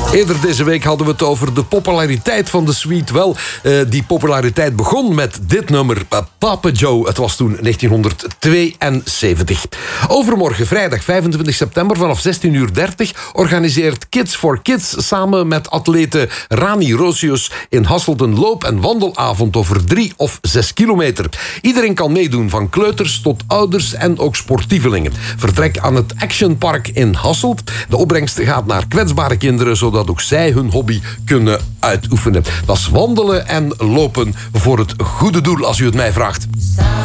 Eerder deze week hadden we het over de populariteit van de Sweet. Wel, die populariteit begon met dit nummer, Papa Joe. Het was toen 1972. Overmorgen, vrijdag 25 september, vanaf 16:30... organiseert Kids for Kids samen met atlete Rani Rosius in Hasselt een loop- en wandelavond over 3 of 6 kilometer. Iedereen kan meedoen, van kleuters tot ouders en ook sportievelingen. Vertrek aan het Action Park in Hasselt. De opbrengst gaat naar kwetsbare kinderen, zodat ook zij hun hobby kunnen uitoefenen. Dat is wandelen en lopen voor het goede doel, als u het mij vraagt.